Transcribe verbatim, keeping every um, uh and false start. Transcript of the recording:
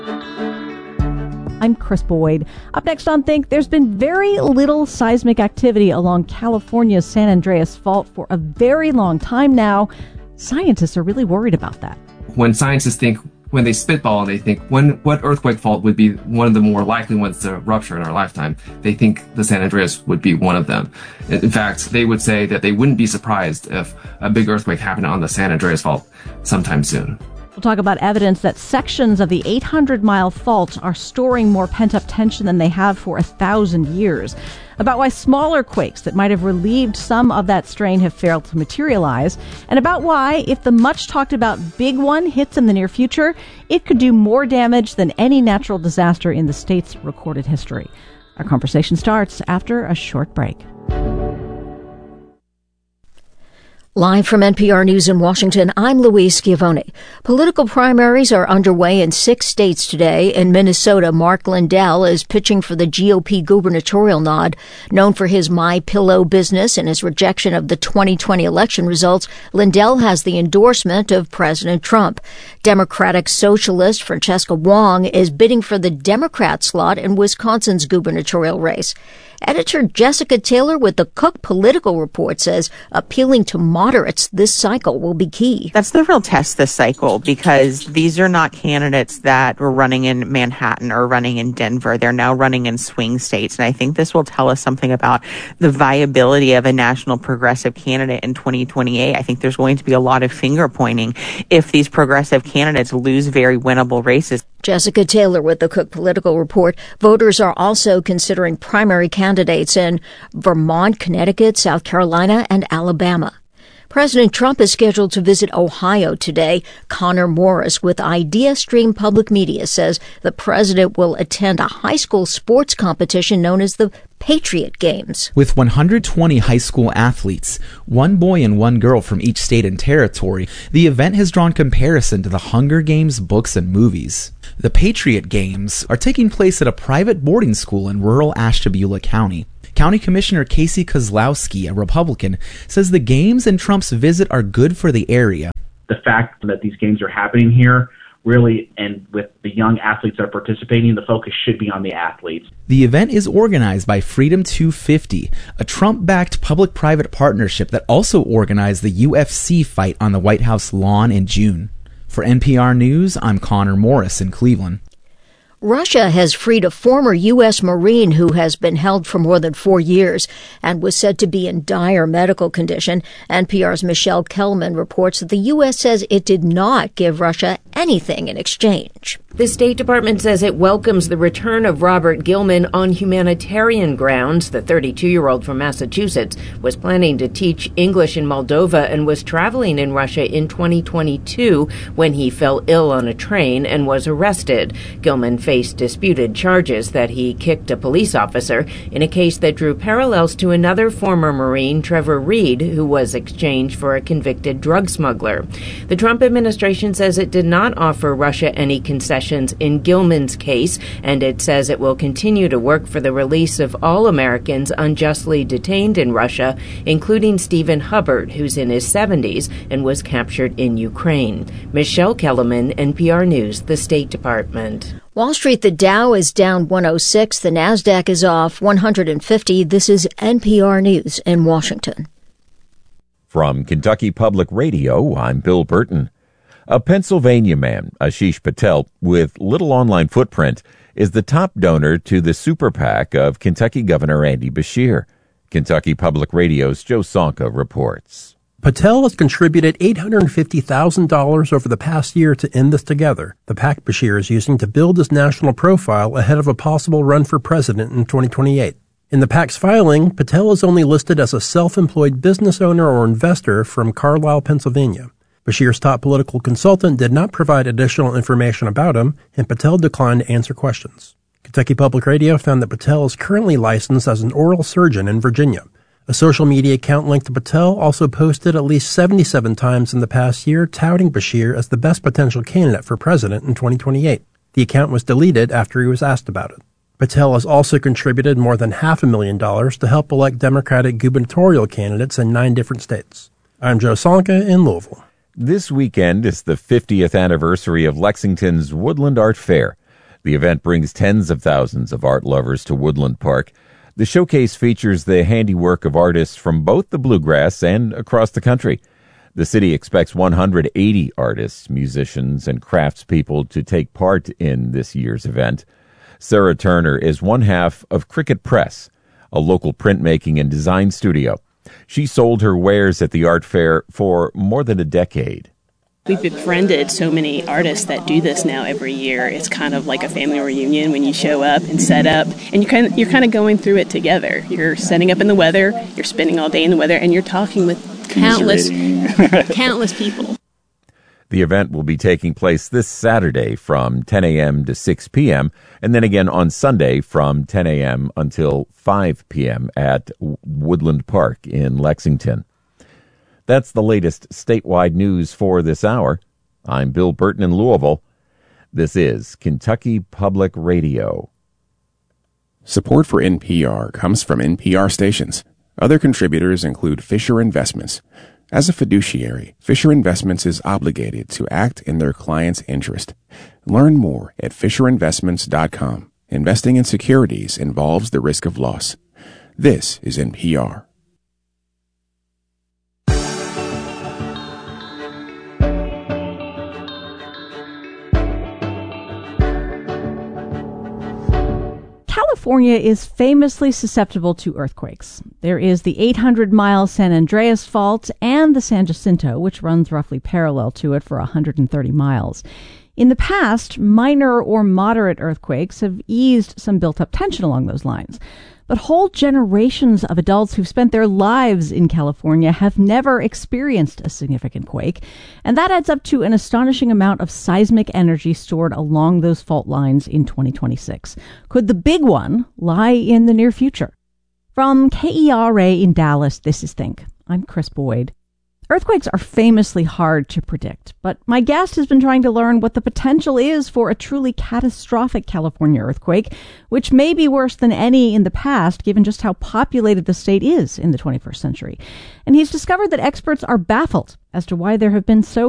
I'm Chris Boyd. Up next on Think, there's been very little seismic activity along California's San Andreas Fault for a very long time now. Scientists are really worried about that. When scientists think, when they spitball, they think, when what earthquake fault would be one of the more likely ones to rupture in our lifetime? They think the San Andreas would be one of them. In fact, they would say that they wouldn't be surprised if a big earthquake happened on the San Andreas Fault sometime soon. We'll talk about evidence that sections of the eight hundred mile fault are storing more pent-up tension than they have for a thousand years. About why smaller quakes that might have relieved some of that strain have failed to materialize. And about why, if the much-talked-about big one hits in the near future, it could do more damage than any natural disaster in the state's recorded history. Our conversation starts after a short break. Live from N P R News in Washington, I'm Louise Schiavone. Political primaries are underway in six states today. In Minnesota, Mark Lindell is pitching for the G O P gubernatorial nod. Known for his My Pillow business and his rejection of the twenty twenty election results, Lindell has the endorsement of President Trump. Democratic socialist Francesca Wong is bidding for the Democrat slot in Wisconsin's gubernatorial race. Editor Jessica Taylor with the Cook Political Report says appealing to moderates this cycle will be key. That's the real test this cycle, because these are not candidates that were running in Manhattan or running in Denver. They're now running in swing states. And I think this will tell us something about the viability of a national progressive candidate in twenty twenty-eight. I think there's going to be a lot of finger pointing if these progressive candidates lose very winnable races. Jessica Taylor with the Cook Political Report. Voters are also considering primary candidates in Vermont, Connecticut, South Carolina, and Alabama. President Trump is scheduled to visit Ohio today. Connor Morris with IdeaStream Public Media says the president will attend a high school sports competition known as the Patriot Games. With one hundred twenty high school athletes, one boy and one girl from each state and territory, the event has drawn comparison to the Hunger Games books and movies. The Patriot Games are taking place at a private boarding school in rural Ashtabula County. County Commissioner Casey Kozlowski, a Republican, says the games and Trump's visit are good for the area. The fact that these games are happening here, really, and with the young athletes that are participating, the focus should be on the athletes. The event is organized by Freedom two fifty, a Trump-backed public-private partnership that also organized the U F C fight on the White House lawn in June. For N P R News, I'm Connor Morris in Cleveland. Russia has freed a former U S Marine who has been held for more than four years and was said to be in dire medical condition. N P R's Michelle Kelman reports that the U S says it did not give Russia anything in exchange. The State Department says it welcomes the return of Robert Gilman on humanitarian grounds. The thirty-two-year-old from Massachusetts was planning to teach English in Moldova and was traveling in Russia in twenty twenty-two when he fell ill on a train and was arrested. Gilman faced disputed charges that he kicked a police officer in a case that drew parallels to another former Marine, Trevor Reed, who was exchanged for a convicted drug smuggler. The Trump administration says it did not offer Russia any concessions in Gilman's case, and it says it will continue to work for the release of all Americans unjustly detained in Russia, including Stephen Hubbard, who's in his seventies and was captured in Ukraine. Michelle Kellerman, N P R News, the State Department. Wall Street, the Dow is down one oh six. The NASDAQ is off one hundred fifty. This is N P R News in Washington. From Kentucky Public Radio, I'm Bill Burton. A Pennsylvania man, Ashish Patel, with little online footprint, is the top donor to the super PAC of Kentucky Governor Andy Beshear. Kentucky Public Radio's Joe Sonka reports. Patel has contributed eight hundred fifty thousand dollars over the past year to End This Together, the PAC Beshear is using to build his national profile ahead of a possible run for president in twenty twenty-eight. In the PAC's filing, Patel is only listed as a self-employed business owner or investor from Carlisle, Pennsylvania. Beshear's top political consultant did not provide additional information about him, and Patel declined to answer questions. Kentucky Public Radio found that Patel is currently licensed as an oral surgeon in Virginia. A social media account linked to Patel also posted at least seventy-seven times in the past year touting Beshear as the best potential candidate for president in twenty twenty-eight. The account was deleted after he was asked about it. Patel has also contributed more than half a million dollars to help elect Democratic gubernatorial candidates in nine different states. I'm Joe Sonka in Louisville. This weekend is the fiftieth anniversary of Lexington's Woodland Art Fair. The event brings tens of thousands of art lovers to Woodland Park. The showcase features the handiwork of artists from both the bluegrass and across the country. The city expects one hundred eighty artists, musicians, and craftspeople to take part in this year's event. Sarah Turner is one half of Cricket Press, a local printmaking and design studio. She sold her wares at the art fair for more than a decade. We've befriended so many artists that do this now every year. It's kind of like a family reunion when you show up and set up, and you kind of, you're kind of going through it together. You're setting up in the weather, you're spending all day in the weather, and you're talking with countless, countless people. The event will be taking place this Saturday from ten a.m. to six p.m. and then again on Sunday from ten a.m. until five p.m. at Woodland Park in Lexington. That's the latest statewide news for this hour. I'm Bill Burton in Louisville. This is Kentucky Public Radio. Support for N P R comes from N P R stations. Other contributors include Fisher Investments. As a fiduciary, Fisher Investments is obligated to act in their client's interest. Learn more at fisher investments dot com. Investing in securities involves the risk of loss. This is N P R. California is famously susceptible to earthquakes. There is the eight hundred mile San Andreas Fault and the San Jacinto, which runs roughly parallel to it for one hundred thirty miles. In the past, minor or moderate earthquakes have eased some built-up tension along those lines. But whole generations of adults who've spent their lives in California have never experienced a significant quake, and that adds up to an astonishing amount of seismic energy stored along those fault lines in twenty twenty-six. Could the big one lie in the near future? From K E R A in Dallas, this is Think. I'm Chris Boyd. Earthquakes are famously hard to predict, but my guest has been trying to learn what the potential is for a truly catastrophic California earthquake, which may be worse than any in the past, given just how populated the state is in the twenty-first century. And he's discovered that experts are baffled as to why there have been so